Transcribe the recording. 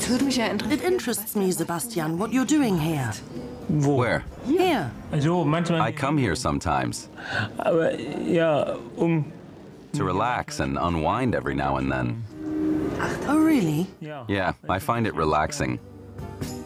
It interests me, Sebastian, what you're doing here. Wo? Where? Here. Also manchmal. I come here sometimes Aber ja, to relax and unwind every now and then. Oh, really? Ja. Yeah, I find it relaxing.